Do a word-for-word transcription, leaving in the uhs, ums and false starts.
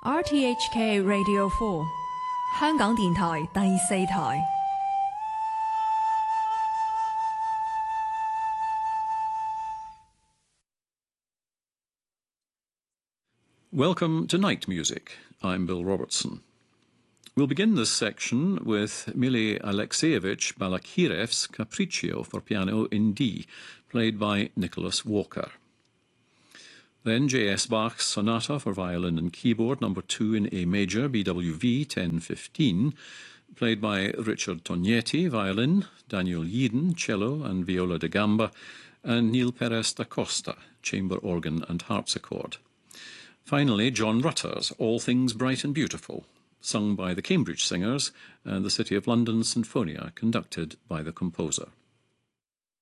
R T H K Radio four 香港電台第四台。 Welcome to Night Music. I'm Bill Robertson. We'll begin this section with Mily Alexeyevich Balakhirev's Capriccio for piano in D, played by Nicholas Walker. Then J S Bach's Sonata for violin and keyboard, number two in A major, B W V ten fifteen, played by Richard Tognetti, violin, Daniel Yeadon, cello and viola da gamba, and Neil Perez da Costa, chamber organ and harpsichord. Finally, John Rutter's All Things Bright and Beautiful, sung by the Cambridge Singers and the City of London Sinfonia, conducted by the composer.